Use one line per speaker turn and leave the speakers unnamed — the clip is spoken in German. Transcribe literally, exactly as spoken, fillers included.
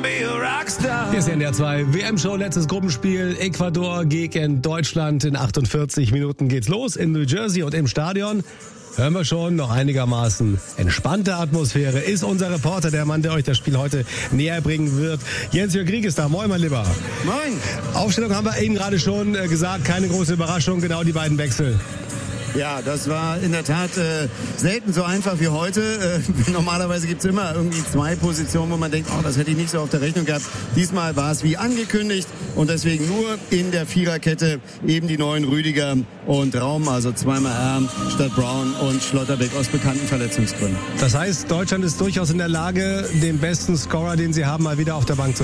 Hier ist ja in der zwei W M-Show, letztes Gruppenspiel, Ecuador gegen Deutschland. In achtundvierzig Minuten geht's los in New Jersey und im Stadion. Hören wir schon, noch einigermaßen entspannte Atmosphäre. Ist unser Reporter, der Mann, der euch das Spiel heute näher bringen wird. Jens-Jörg Grieg ist da. Moin, mein Lieber.
Moin.
Aufstellung haben wir eben gerade schon gesagt. Keine große Überraschung, genau die beiden Wechsel.
Ja, das war in der Tat äh, selten so einfach wie heute. Äh, normalerweise gibt's immer irgendwie zwei Positionen, wo man denkt, oh, das hätte ich nicht so auf der Rechnung gehabt. Diesmal war es wie angekündigt und deswegen nur in der Viererkette eben die neuen Rüdiger und Raum, also zweimal R statt Brown und Schlotterbeck aus bekannten Verletzungsgründen.
Das heißt, Deutschland ist durchaus in der Lage, den besten Scorer, den sie haben, mal wieder auf der Bank zu